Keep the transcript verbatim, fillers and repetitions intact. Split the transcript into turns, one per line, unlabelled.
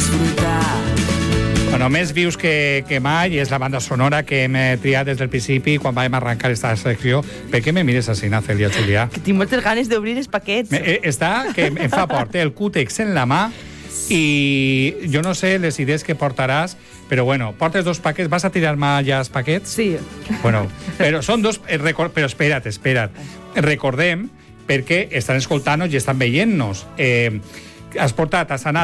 disfrutar.
Bueno, més vius que, que mai és la banda sonora que hem triat des del principi quan vam arrencar aquesta secció. Per què me mires així, Cèlia Julià?
Que tinc moltes ganes d'obrir els paquets.
Me, està que em fa por, té el cútex en la mà i jo no sé les idees que portaràs, però bueno, portes dos paquets, vas a tirar-me ja els paquets?
Sí.
Bueno, però són dos, eh, record, però espera't, espera't. Recordem, perquè estan escoltant-nos i estan veient-nos. Eh, has portat, has anat